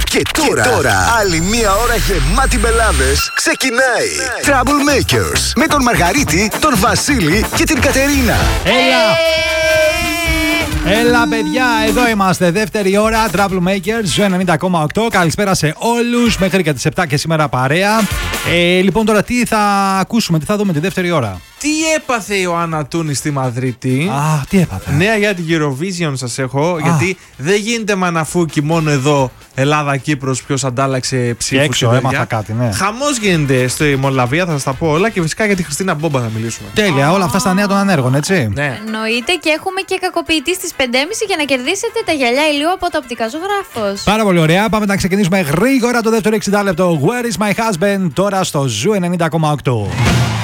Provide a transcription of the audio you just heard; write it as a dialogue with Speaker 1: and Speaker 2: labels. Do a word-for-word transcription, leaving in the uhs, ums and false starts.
Speaker 1: Και τώρα, και τώρα άλλη μία ώρα γεμάτη μπελάδες ξεκινάει. Troublemakers με τον Μαργαρίτη, τον Βασίλη και την Κατερίνα.
Speaker 2: Έλα! Έλα παιδιά, εδώ είμαστε, δεύτερη ώρα, Troublemakers, Ζου ενενήντα κόμμα οκτώ. Καλησπέρα σε όλους, μέχρι και τις επτά και σήμερα παρέα. ε, Λοιπόν τώρα τι θα ακούσουμε, τι θα δούμε τη δεύτερη ώρα?
Speaker 3: Τι έπαθε η Ιωάννα Τούνη στη Μαδρίτη?
Speaker 2: Α, τι έπαθε?
Speaker 3: Νέα για την Eurovision σας έχω.
Speaker 2: Α.
Speaker 3: Γιατί δεν γίνεται μαναφούκι μόνο εδώ Ελλάδα-Κύπρος ποιος αντάλλαξε ψήφους.
Speaker 2: Και έξω έμαθα κάτι, ναι.
Speaker 3: Χαμός γίνεται στη Μολδαβία, θα σας τα πω όλα. Και φυσικά για τη Χριστίνα Μπόμπα θα μιλήσουμε.
Speaker 2: Τέλεια, όλα αυτά στα νέα των ανέργων, έτσι.
Speaker 3: Ναι.
Speaker 4: Εννοείται, και έχουμε και κακοποιητή στις πέντε και μισή για να κερδίσετε τα γυαλιά ηλίου από το οπτικά ζωγράφος.
Speaker 2: Πάρα πολύ ωραία, πάμε να ξεκινήσουμε γρήγορα το δεύτερο εξήντα λεπτό. Where is my husband, τώρα στο Ζου ενενήντα κόμμα οκτώ.